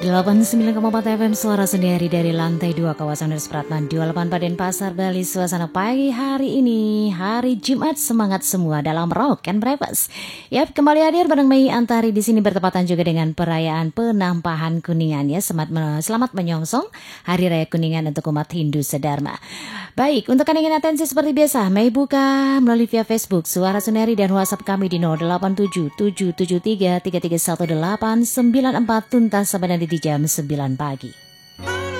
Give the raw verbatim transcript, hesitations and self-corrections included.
delapan puluh sembilan koma empat F M Suara Sendiri dari lantai dua kawasan Universitas Pratman dua puluh delapan Paden Pasar Bali. Suasana pagi hari ini, hari Jumat, semangat semua dalam Rock and Breakfast. Yap, kembali hadir bareng Mei Antari di sini bertepatan juga dengan perayaan Penampahan Kuningan ya. Selamat, selamat menyongsong Hari Raya Kuningan untuk umat Hindu sedharma. Baik, untuk Anda yang ingin atensi seperti biasa, Mei buka melalui via Facebook Suara Sendiri dan WhatsApp kami di nol delapan tujuh tujuh tujuh tiga tiga tiga satu delapan sembilan empat tuntas sampai nanti di jam sembilan pagi.